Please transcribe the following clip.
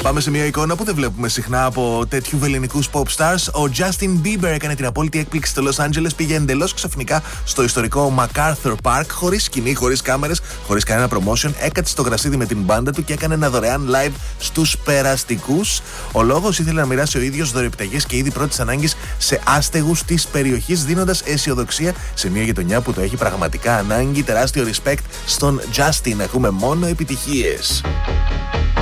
Πάμε σε μια εικόνα που δεν βλέπουμε συχνά από τέτοιου ελληνικούς pop stars. Ο Justin Bieber έκανε την απόλυτη έκπληξη στο Los Angeles. Πήγε εντελώς ξαφνικά στο ιστορικό MacArthur Park, χωρίς σκηνή, χωρίς κάμερες, χωρίς κανένα promotion. Έκατσε στο γρασίδι με την μπάντα του και έκανε ένα δωρεάν live στους περαστικούς. Ο λόγος: ήθελε να μοιράσει ο ίδιος δωρεπιταγές και είδη πρώτης ανάγκης σε άστεγους της περιοχής, δίνοντας αισιοδοξία σε μια γειτονιά που το έχει πραγματικά ανάγκη. Τεράστιο respect στον Justin. Έχουμε μόνο επιτυχίες.